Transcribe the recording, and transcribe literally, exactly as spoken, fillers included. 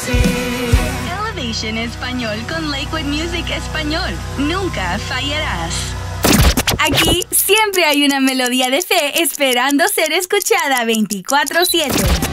Elevation Español con Lakewood Music Español. Nunca fallarás. Aquí siempre hay una melodía de fe esperando ser escuchada veinticuatro siete.